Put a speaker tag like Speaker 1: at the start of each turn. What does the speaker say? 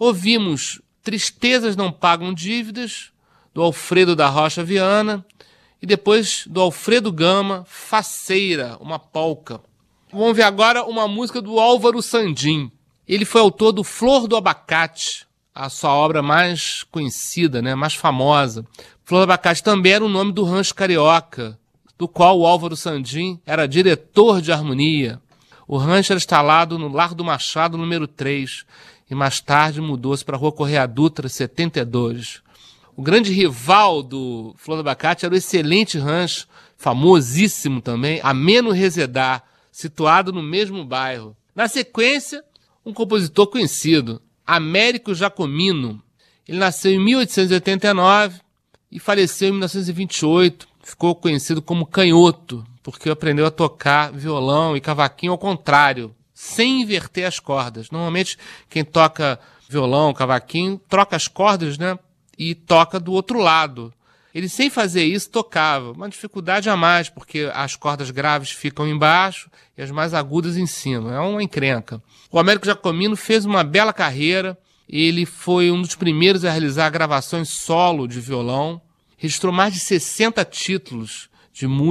Speaker 1: Ouvimos Tristezas Não Pagam Dívidas, do Alfredo da Rocha Viana, e depois do Alfredo Gama, Faceira, uma polca. Vamos ver agora uma música do Álvaro Sandin. Ele foi autor do Flor do Abacate, a sua obra mais conhecida, né, mais famosa. Flor do Abacate também era o nome do rancho carioca, do qual o Álvaro Sandin era diretor de harmonia. O rancho era instalado no Largo do Machado, número 3, e mais tarde mudou-se para a Rua Correia Dutra, 72. O grande rival do Flor do Abacate era o excelente rancho, famosíssimo também, Ameno Resedá, situado no mesmo bairro. Na sequência, um compositor conhecido, Américo Jacomino. Ele nasceu em 1889 e faleceu em 1928. Ficou conhecido como canhoto, porque aprendeu a tocar violão e cavaquinho ao contrário, sem inverter as cordas. Normalmente, quem toca violão, cavaquinho, troca as cordas, né, e toca do outro lado. Ele, sem fazer isso, tocava. Uma dificuldade a mais, porque as cordas graves ficam embaixo e as mais agudas em cima. É uma encrenca. O Américo Jacomino fez uma bela carreira. Ele foi um dos primeiros a realizar gravações solo de violão. Registrou mais de 60 títulos de música